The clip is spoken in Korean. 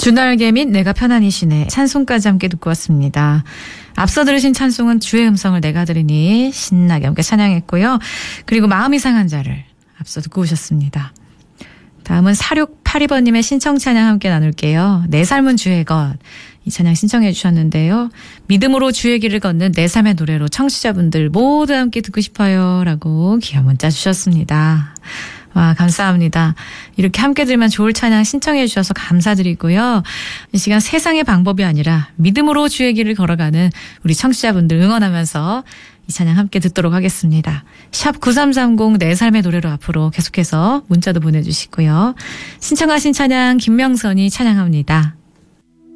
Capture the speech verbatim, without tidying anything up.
주날개 및 내가 편안히 쉬네 찬송까지 함께 듣고 왔습니다. 앞서 들으신 찬송은 주의 음성을 내가 들으니 신나게 함께 찬양했고요. 그리고 마음이 상한 자를 앞서 듣고 오셨습니다. 다음은 사육팔이 번님의 신청 찬양 함께 나눌게요. 내 삶은 주의 것. 이 찬양 신청해 주셨는데요. 믿음으로 주의 길을 걷는 내 삶의 노래로 청취자분들 모두 함께 듣고 싶어요 라고 귀한 문자 주셨습니다. 와, 감사합니다. 이렇게 함께 들으면 좋을 찬양 신청해 주셔서 감사드리고요. 이 시간 세상의 방법이 아니라 믿음으로 주의 길을 걸어가는 우리 청취자분들 응원하면서 이 찬양 함께 듣도록 하겠습니다. 샵 구삼삼공 내 삶의 노래로 앞으로 계속해서 문자도 보내주시고요. 신청하신 찬양 김명선이 찬양합니다.